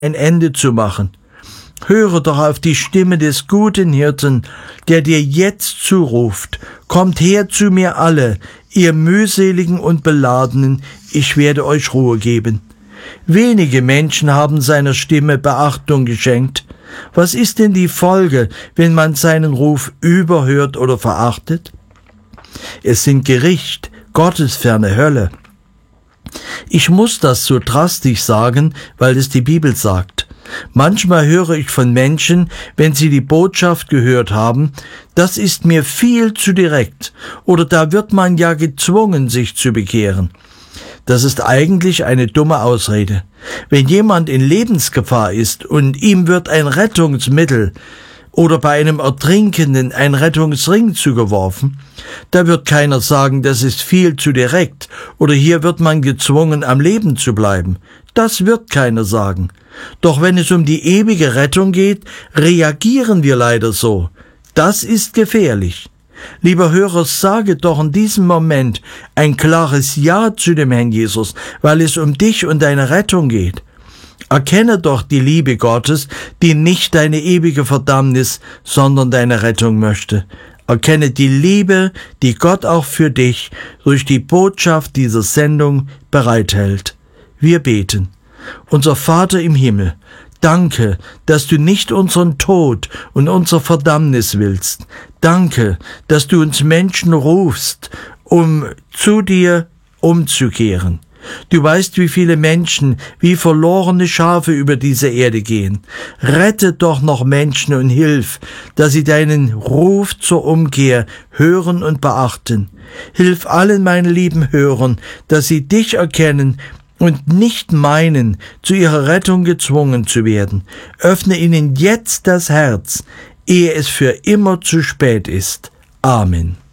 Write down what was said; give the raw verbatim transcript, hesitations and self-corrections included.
ein Ende zu machen. Höre doch auf die Stimme des guten Hirten, der dir jetzt zuruft. Kommt her zu mir alle, ihr mühseligen und Beladenen, ich werde euch Ruhe geben. Wenige Menschen haben seiner Stimme Beachtung geschenkt. Was ist denn die Folge, wenn man seinen Ruf überhört oder verachtet? Es sind Gericht, gottesferne Hölle. Ich muss das so drastisch sagen, weil es die Bibel sagt. Manchmal höre ich von Menschen, wenn sie die Botschaft gehört haben, das ist mir viel zu direkt, oder da wird man ja gezwungen, sich zu bekehren. Das ist eigentlich eine dumme Ausrede. Wenn jemand in Lebensgefahr ist und ihm wird ein Rettungsmittel oder bei einem Ertrinkenden ein Rettungsring zugeworfen, da wird keiner sagen, das ist viel zu direkt oder hier wird man gezwungen, am Leben zu bleiben. Das wird keiner sagen. Doch wenn es um die ewige Rettung geht, reagieren wir leider so. Das ist gefährlich. Lieber Hörer, sage doch in diesem Moment ein klares Ja zu dem Herrn Jesus, weil es um dich und deine Rettung geht. Erkenne doch die Liebe Gottes, die nicht deine ewige Verdammnis, sondern deine Rettung möchte. Erkenne die Liebe, die Gott auch für dich durch die Botschaft dieser Sendung bereithält. Wir beten. Unser Vater im Himmel, danke, dass du nicht unseren Tod und unsere Verdammnis willst. Danke, dass du uns Menschen rufst, um zu dir umzukehren. Du weißt, wie viele Menschen wie verlorene Schafe über diese Erde gehen. Rette doch noch Menschen und hilf, dass sie deinen Ruf zur Umkehr hören und beachten. Hilf allen meinen lieben Hörern, dass sie dich erkennen und nicht meinen, zu ihrer Rettung gezwungen zu werden. Öffne ihnen jetzt das Herz, ehe es für immer zu spät ist. Amen.